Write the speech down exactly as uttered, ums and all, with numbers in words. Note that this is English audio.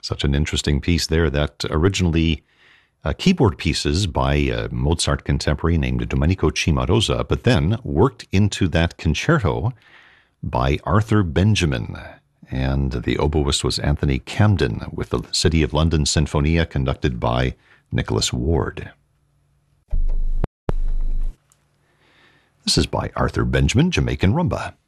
Such an interesting piece there that originally uh, keyboard pieces by a Mozart contemporary named Domenico Cimarosa, but then worked into that concerto by Arthur Benjamin. And the oboist was Anthony Camden with the City of London Sinfonia conducted by Nicholas Ward. This is by Arthur Benjamin, Jamaican Rumba.